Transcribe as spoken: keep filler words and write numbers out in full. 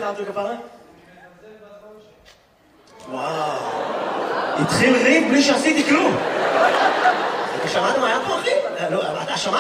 קראת לו כפרה? וואו. התחיל ריב בלי שעשיתי כלום.